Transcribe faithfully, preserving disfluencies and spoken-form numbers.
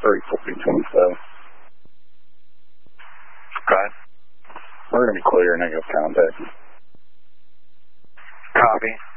three forty twenty-seven. Right. We're going to be clear, negative contact. Copy.